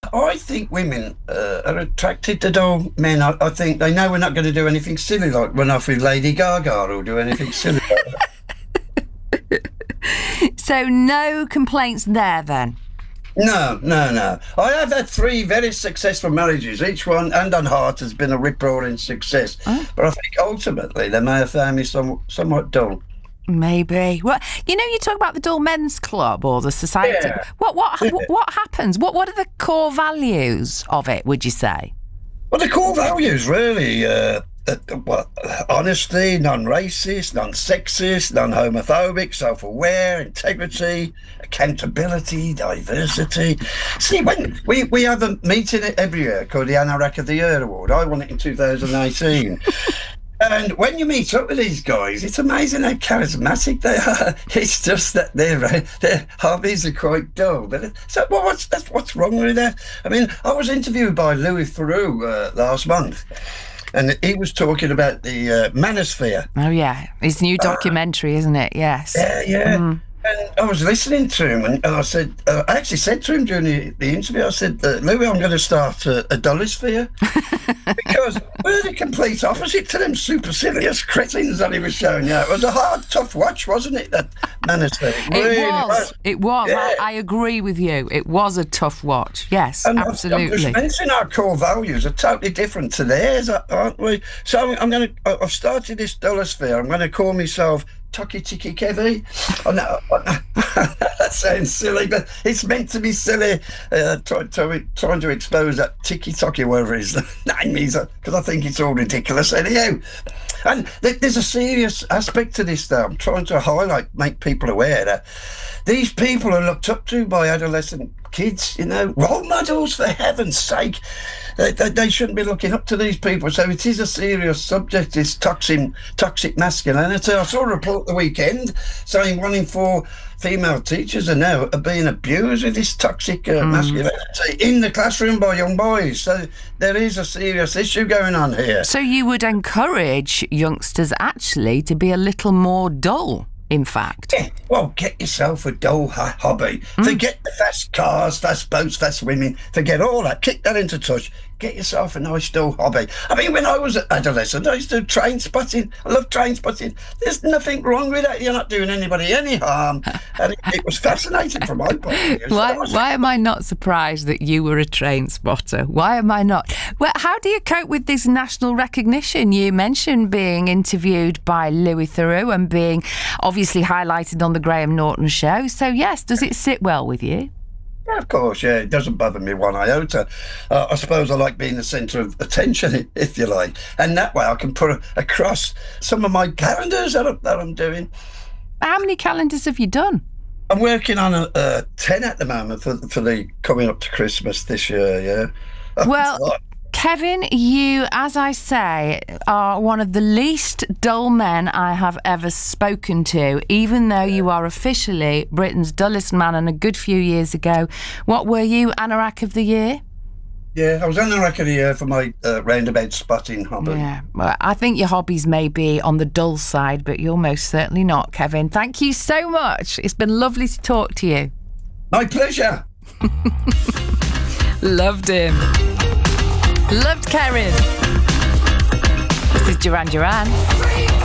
I think women are attracted to dull men. I think they know we're not going to do anything silly, like run off with Lady Gaga or do anything silly like that. So no complaints there then? No. I have had 3 very successful marriages. Each one, hand on heart, has been a rip-roaring success. Oh. But I think ultimately they may have found me somewhat dull. Maybe. Well, you talk about the Dull Men's Club or the society. Yeah. What happens? What are the core values of it, would you say? Well, the core values really, honesty, non-racist, non-sexist, non-homophobic, self-aware, integrity, accountability, diversity. See, when we have a meeting every year called the Anorak of the Year Award. I won it in 2018. And when you meet up with these guys, it's amazing how charismatic they are. It's just that their hobbies are quite dull. But so, what's wrong with that? I mean, I was interviewed by Louis Theroux last month, and he was talking about the manosphere. Oh yeah, his new documentary, isn't it? Yes. Yeah. Mm. And I was listening to him, and I said, I actually said to him during the interview, I said, Louis, I'm going to start a dullosphere. Because we're the complete opposite to them supercilious cretins that he was showing you. It was a hard, tough watch, wasn't it, that manosphere? It was. Yeah. I agree with you. It was a tough watch. Yes, and absolutely. I'm just mentioning our core values are totally different to theirs, aren't we? So I've started this dullosphere. I'm going to call myself Toki Tiki Kevi. Oh, no, that sounds silly, but it's meant to be silly. Trying to expose that Tiki Toki, whatever his name is, because I think it's all ridiculous anyhow. And there's a serious aspect to this, though. I'm trying to make people aware that these people are looked up to by adolescent kids, role models, for heaven's sake. They shouldn't be looking up to these people. So it is a serious subject, this toxic masculinity. I saw a report the weekend saying 1 in 4 female teachers are being abused with this toxic masculinity in the classroom by young boys. So there is a serious issue going on here. So you would encourage youngsters actually to be a little more dull, in fact. Yeah, well, get yourself a dull hobby. Forget the fast cars, fast boats, fast women. Forget all that. Kick that into touch. Get yourself a nice dull hobby. I mean, when I was an adolescent, I used to do train spotting. I love train spotting. There's nothing wrong with that. You're not doing anybody any harm. And it was fascinating from my point of view. Why am I not surprised that you were a train spotter? Why am I not? Well, how do you cope with this national recognition? You mentioned being interviewed by Louis Theroux and being obviously highlighted on the Graham Norton show. So, yes, does it sit well with you? Yeah, of course, yeah. It doesn't bother me one iota. I suppose I like being the centre of attention, if you like. And that way I can put across some of my calendars that I'm doing. How many calendars have you done? I'm working on a 10 at the moment for the coming up to Christmas this year, yeah. Well, Kevin, you, as I say, are one of the least dull men I have ever spoken to, even though you are officially Britain's dullest man and a good few years ago. What were you, Anorak of the Year? Yeah, I was Anorak of the Year for my roundabout spotting hobby. Yeah, well, I think your hobbies may be on the dull side, but you're most certainly not, Kevin. Thank you so much. It's been lovely to talk to you. My pleasure. Loved him. Loved Karen. This is Duran Duran.